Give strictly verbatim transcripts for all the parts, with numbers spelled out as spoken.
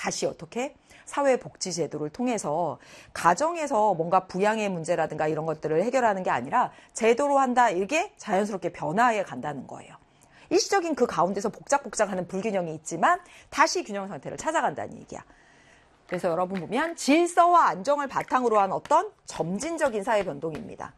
다시 어떻게? 사회복지제도를 통해서 가정에서 뭔가 부양의 문제라든가 이런 것들을 해결하는 게 아니라 제도로 한다. 이게 자연스럽게 변화해 간다는 거예요. 일시적인 그 가운데서 복작복작하는 불균형이 있지만 다시 균형 상태를 찾아간다는 얘기야. 그래서 여러분 보면 질서와 안정을 바탕으로 한 어떤 점진적인 사회 변동입니다.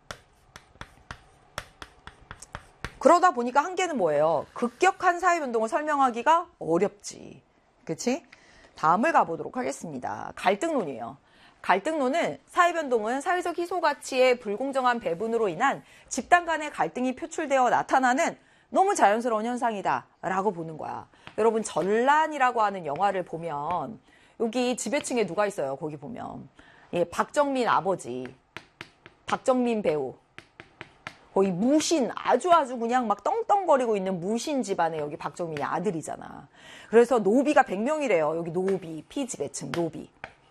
그러다 보니까 한계는 뭐예요? 급격한 사회 변동을 설명하기가 어렵지. 그치? 다음을 가보도록 하겠습니다. 갈등론이에요. 갈등론은 사회변동은 사회적 희소가치의 불공정한 배분으로 인한 집단 간의 갈등이 표출되어 나타나는 너무 자연스러운 현상이다 라고 보는 거야. 여러분 전란이라고 하는 영화를 보면 여기 지배층에 누가 있어요? 거기 보면 예, 박정민 아버지, 박정민 배우, 거의 무신, 아주 아주 그냥 막 떵떵거리고 있는 무신 집안의 여기 박정민이 아들이잖아. 그래서 노비가 백 명이래요. 여기 노비, 피지배층, 노비.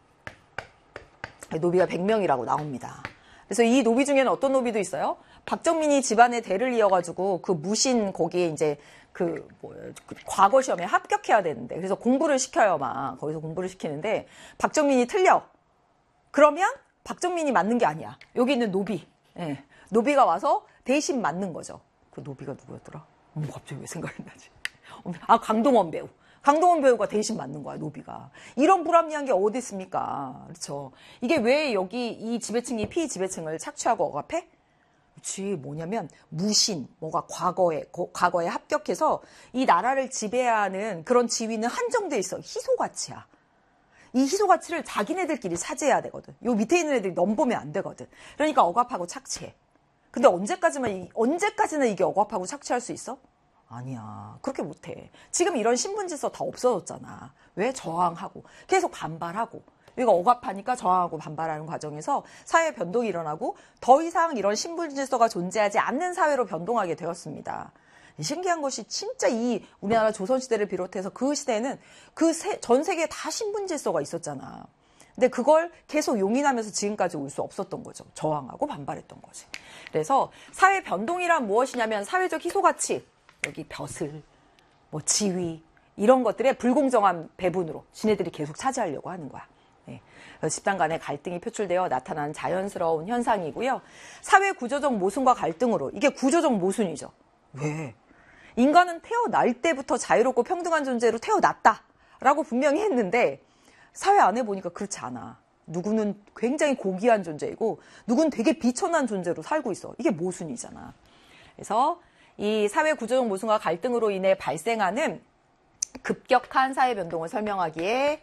노비가 백 명이라고 나옵니다. 그래서 이 노비 중에는 어떤 노비도 있어요? 박정민이 집안의 대를 이어가지고 그 무신 거기에 이제 그, 뭐예요, 그 과거 시험에 합격해야 되는데 그래서 공부를 시켜요, 막. 거기서 공부를 시키는데 박정민이 틀려. 그러면 박정민이 맞는 게 아니야. 여기 있는 노비. 예. 노비가 와서 대신 맞는 거죠. 그 노비가 누구였더라? 어머, 갑자기 왜 생각이 나지? 아, 강동원 배우. 강동원 배우가 대신 맞는 거야, 노비가. 이런 불합리한 게 어디 있습니까? 그렇죠. 이게 왜 여기 이 지배층이 피지배층을 착취하고 억압해? 그렇지, 뭐냐면 무신, 뭐가 과거에 고, 과거에 합격해서 이 나라를 지배해야 하는 그런 지위는 한정돼 있어. 희소가치야. 이 희소가치를 자기네들끼리 차지해야 되거든. 요 밑에 있는 애들이 넘보면 안 되거든. 그러니까 억압하고 착취해. 근데 언제까지만, 언제까지나 이게 억압하고 착취할 수 있어? 아니야. 그렇게 못해. 지금 이런 신분질서 다 없어졌잖아. 왜? 저항하고. 계속 반발하고. 이거 억압하니까 저항하고 반발하는 과정에서 사회 변동이 일어나고 더 이상 이런 신분질서가 존재하지 않는 사회로 변동하게 되었습니다. 신기한 것이 진짜 이 우리나라 조선시대를 비롯해서 그 시대에는 그 전 세계에 다 신분질서가 있었잖아. 근데 그걸 계속 용인하면서 지금까지 올 수 없었던 거죠. 저항하고 반발했던 거지. 그래서 사회 변동이란 무엇이냐면 사회적 희소가치, 여기 벼슬, 뭐 지위 이런 것들의 불공정한 배분으로 지네들이 계속 차지하려고 하는 거야. 네. 집단 간의 갈등이 표출되어 나타나는 자연스러운 현상이고요. 사회 구조적 모순과 갈등으로 이게 구조적 모순이죠. 왜? 인간은 태어날 때부터 자유롭고 평등한 존재로 태어났다라고 분명히 했는데 사회 안에 보니까 그렇지 않아. 누구는 굉장히 고귀한 존재이고 누구는 되게 비천한 존재로 살고 있어. 이게 모순이잖아. 그래서 이 사회 구조적 모순과 갈등으로 인해 발생하는 급격한 사회 변동을 설명하기에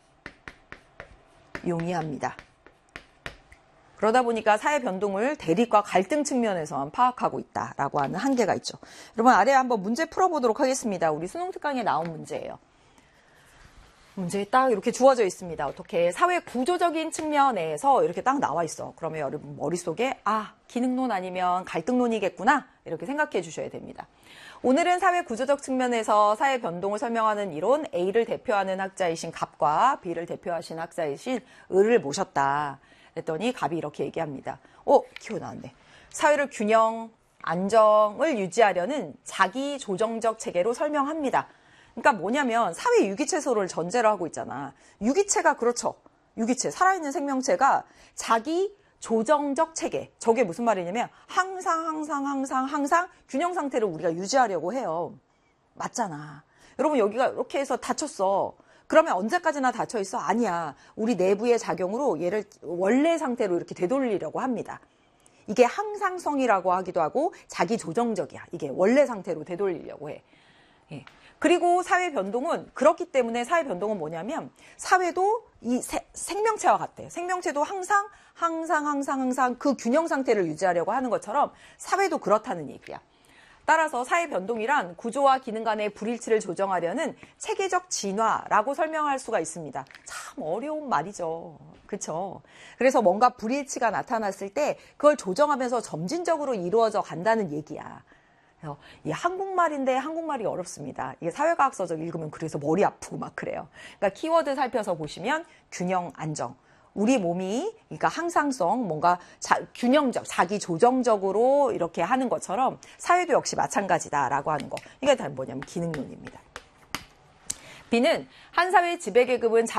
용이합니다. 그러다 보니까 사회 변동을 대립과 갈등 측면에서만 파악하고 있다라고 하는 한계가 있죠. 여러분 아래에 한번 문제 풀어보도록 하겠습니다. 우리 수능 특강에 나온 문제예요. 문제에 딱 이렇게 주어져 있습니다. 어떻게 사회 구조적인 측면에서 이렇게 딱 나와 있어. 그러면 여러분 머릿속에 아, 기능론 아니면 갈등론이겠구나 이렇게 생각해 주셔야 됩니다. 오늘은 사회 구조적 측면에서 사회 변동을 설명하는 이론 A를 대표하는 학자이신 갑과 B를 대표하신 학자이신 을을 모셨다. 그랬더니 갑이 이렇게 얘기합니다. 어, 키워 나왔네. 사회를 균형, 안정을 유지하려는 자기 조정적 체계로 설명합니다. 그러니까 뭐냐면 사회 유기체소를 전제로 하고 있잖아. 유기체가 그렇죠. 유기체, 살아있는 생명체가 자기 조정적 체계. 저게 무슨 말이냐면 항상 항상 항상 항상 균형 상태를 우리가 유지하려고 해요. 맞잖아. 여러분 여기가 이렇게 해서 다쳤어. 그러면 언제까지나 닫혀 있어? 아니야. 우리 내부의 작용으로 얘를 원래 상태로 이렇게 되돌리려고 합니다. 이게 항상성이라고 하기도 하고 자기 조정적이야. 이게 원래 상태로 되돌리려고 해. 예. 그리고 사회 변동은 그렇기 때문에 사회 변동은 뭐냐면 사회도 이 세, 생명체와 같대. 생명체도 항상 항상 항상 항상 그 균형 상태를 유지하려고 하는 것처럼 사회도 그렇다는 얘기야. 따라서 사회 변동이란 구조와 기능 간의 불일치를 조정하려는 체계적 진화라고 설명할 수가 있습니다. 참 어려운 말이죠. 그렇죠? 그래서 뭔가 불일치가 나타났을 때 그걸 조정하면서 점진적으로 이루어져 간다는 얘기야. 그래서 이 한국말인데 한국말이 어렵습니다. 이게 사회과학서적 읽으면 그래서 머리 아프고 막 그래요. 그러니까 키워드 살펴서 보시면 균형, 안정. 우리 몸이 그러니까 항상성, 뭔가 자, 균형적, 자기 조정적으로 이렇게 하는 것처럼 사회도 역시 마찬가지다라고 하는 거. 이게 다 뭐냐면 기능론입니다. B는 한 사회의 지배계급은